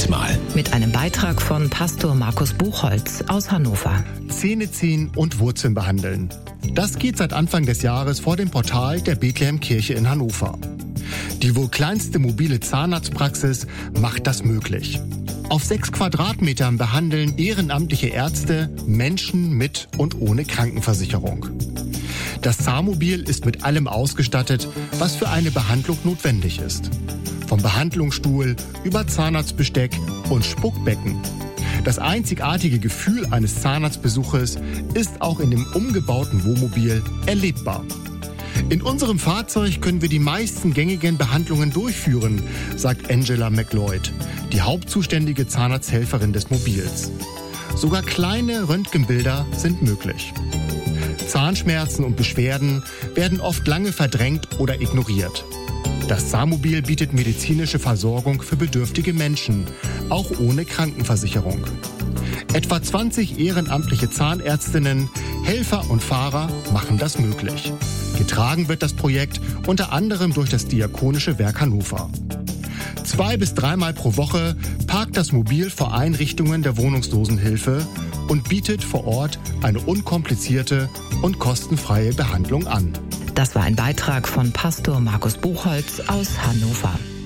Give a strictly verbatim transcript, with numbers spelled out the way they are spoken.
diesmal. Mit einem Beitrag von Pastor Markus Buchholz aus Hannover. Zähne ziehen und Wurzeln behandeln. Das geht seit Anfang des Jahres vor dem Portal der Bethlehemkirche in Hannover. Die wohl kleinste mobile Zahnarztpraxis macht das möglich. Auf sechs Quadratmetern behandeln ehrenamtliche Ärzte Menschen mit und ohne Krankenversicherung. Das Zahnmobil ist mit allem ausgestattet, was für eine Behandlung notwendig ist. Vom Behandlungsstuhl über Zahnarztbesteck und Spuckbecken. Das einzigartige Gefühl eines Zahnarztbesuches ist auch in dem umgebauten Wohnmobil erlebbar. In unserem Fahrzeug können wir die meisten gängigen Behandlungen durchführen, sagt Angela McLeod, die hauptzuständige Zahnarzthelferin des Mobils. Sogar kleine Röntgenbilder sind möglich. Zahnschmerzen und Beschwerden werden oft lange verdrängt oder ignoriert. Das Zahnmobil bietet medizinische Versorgung für bedürftige Menschen, auch ohne Krankenversicherung. Etwa zwanzig ehrenamtliche Zahnärztinnen, Helfer und Fahrer machen das möglich. Getragen wird das Projekt unter anderem durch das Diakonische Werk Hannover. Zwei bis dreimal pro Woche parkt das Mobil vor Einrichtungen der Wohnungslosenhilfe und bietet vor Ort eine unkomplizierte und kostenfreie Behandlung an. Das war ein Beitrag von Pastor Markus Buchholz aus Hannover.